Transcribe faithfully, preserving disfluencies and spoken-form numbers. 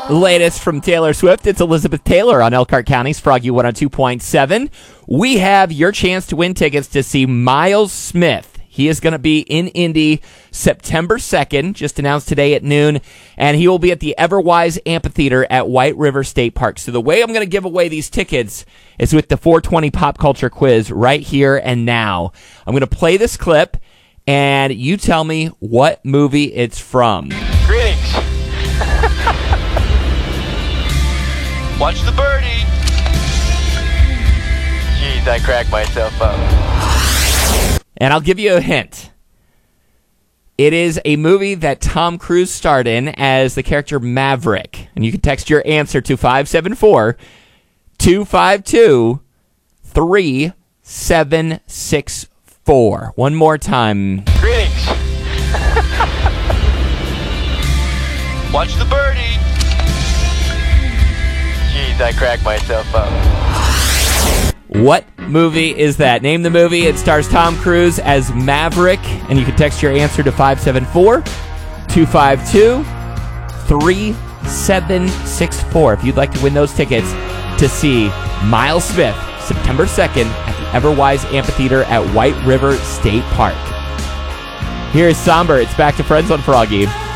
Latest from Taylor Swift, it's Elizabeth Taylor on Elkhart County's Froggy one oh two point seven. We have your chance to win tickets to see Miles Smith. He is going to be in Indy September second, just announced today at noon, and he will be at the Everwise Amphitheater at White River State Park. So the way I'm going to give away these tickets is with the four twenty Pop Culture Quiz right here and now. I'm going to play this clip, and you tell me what movie it's from. Greetings. Watch the birdie. Jeez, I cracked myself up. And I'll give you a hint. It is a movie that Tom Cruise starred in as the character Maverick. And you can text your answer to five seven four, two five two, three seven six four. One more time. Greetings. Watch the birdie. Jeez, I cracked myself up. What movie is that? Name the movie. It stars Tom Cruise as Maverick, and you can text your answer to five seven four, two five two, three seven six four if you'd like to win those tickets to see Miles Smith September second at the Everwise Amphitheater at White River State Park. Here's Somber. It's back to Friends on Froggy.